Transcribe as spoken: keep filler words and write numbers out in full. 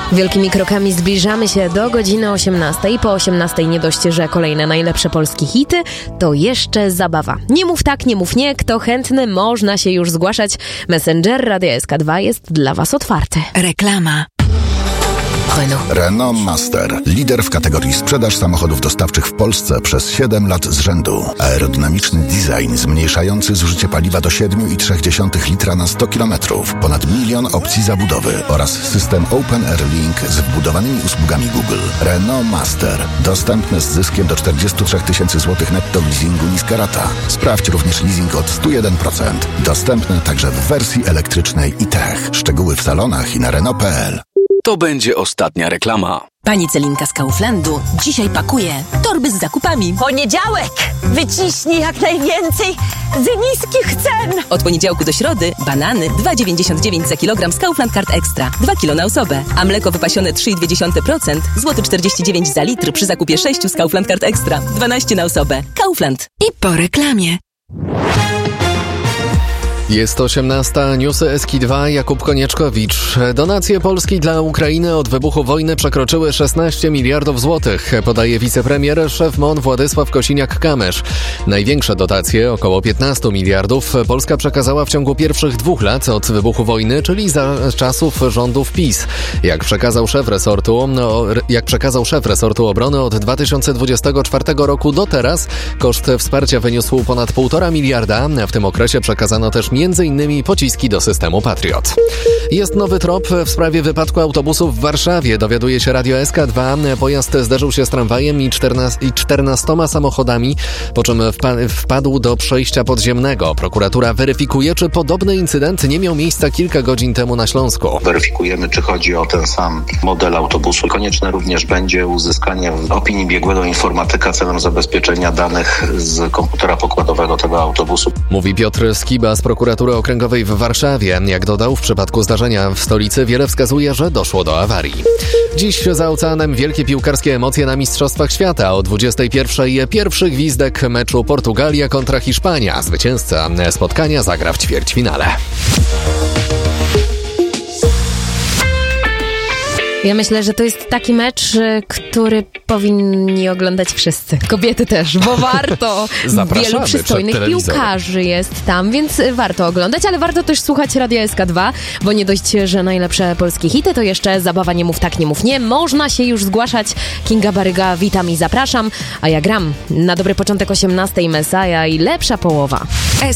Wielkimi krokami zbliżamy się do godziny osiemnastej. Po osiemnastej nie dość, że kolejne najlepsze polskie hity, to jeszcze zabawa. Nie mów tak, nie mów nie. Kto chętny, można się już zgłaszać. Messenger Radia S K dwa jest dla Was otwarty. Reklama. Renault. Renault Master. Lider w kategorii sprzedaż samochodów dostawczych w Polsce przez siedem lat z rzędu. Aerodynamiczny design zmniejszający zużycie paliwa do siedem przecinek trzy litra na sto kilometrów. Ponad milion opcji zabudowy oraz system Open Air Link z wbudowanymi usługami Google. Renault Master. Dostępny z zyskiem do czterdzieści trzy tysięcy złotych netto w leasingu niska rata. Sprawdź również leasing od sto jeden procent. Dostępny także w wersji elektrycznej i tech. Szczegóły w salonach i na Renault kropka p l. To będzie ostatnia reklama. Pani Celinka z Kauflandu dzisiaj pakuje torby z zakupami. Poniedziałek! Wyciśnij jak najwięcej z niskich cen! Od poniedziałku do środy banany dwa dziewięćdziesiąt dziewięć za kilogram z Kaufland Card Extra. dwa kilo na osobę. A mleko wypasione trzy przecinek dwa procent, złoty czterdzieści dziewięć za litr przy zakupie sześciu z Kaufland Card Extra. dwanaście na osobę. Kaufland. I po reklamie. Jest osiemnasta, newsy S K dwa, Jakub Konieczkowicz. Donacje Polski dla Ukrainy od wybuchu wojny przekroczyły szesnaście miliardów złotych, podaje wicepremier, szef M O N Władysław Kosiniak-Kamysz. Największe dotacje, około piętnaście miliardów, Polska przekazała w ciągu pierwszych dwóch lat od wybuchu wojny, czyli za czasów rządów PiS. Jak przekazał szef resortu, no, jak przekazał szef resortu obrony od dwa tysiące dwudziestego czwartego roku do teraz, koszt wsparcia wyniósł ponad półtora miliarda. W tym okresie przekazano też między innymi pociski do systemu Patriot. Jest nowy trop w sprawie wypadku autobusu w Warszawie, dowiaduje się Radio S K dwa. Pojazd zderzył się z tramwajem i czternastoma samochodami, po czym wpadł do przejścia podziemnego. Prokuratura weryfikuje, czy podobny incydent nie miał miejsca kilka godzin temu na Śląsku. Weryfikujemy, czy chodzi o ten sam model autobusu. Konieczne również będzie uzyskanie opinii biegłego informatyka celem zabezpieczenia danych z komputera pokładowego tego autobusu. Mówi Piotr Skiba z prokuratury okręgowej w Warszawie. Jak dodał, w przypadku zdarzenia w stolicy wiele wskazuje, że doszło do awarii. Dziś za oceanem wielkie piłkarskie emocje na Mistrzostwach Świata. O dwudziestej pierwszej pierwszy gwizdek meczu Portugalia kontra Hiszpania. Zwycięzca spotkania zagra w ćwierćfinale. Ja myślę, że to jest taki mecz, który powinni oglądać wszyscy. Kobiety też, bo warto. Wielu przystojnych piłkarzy jest tam, więc warto oglądać, ale warto też słuchać Radia S K dwa, bo nie dość, że najlepsze polskie hity, to jeszcze zabawa nie mów tak, nie mów nie. Można się już zgłaszać. Kinga Baryga, witam i zapraszam. A ja gram. Na dobry początek osiemnastej Messiah i lepsza połowa.